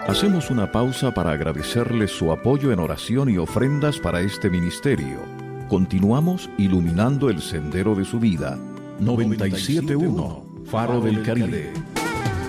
Hacemos una pausa para agradecerles su apoyo en oración y ofrendas para este ministerio. Continuamos iluminando el sendero de su vida. 97.1 Faro del Caribe.